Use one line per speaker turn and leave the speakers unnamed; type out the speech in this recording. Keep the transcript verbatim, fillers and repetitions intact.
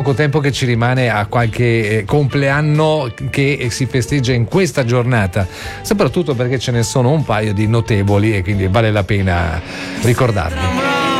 poco tempo che ci rimane a qualche compleanno che si festeggia in questa giornata, soprattutto perché ce ne sono un paio di notevoli e quindi vale la pena ricordarli.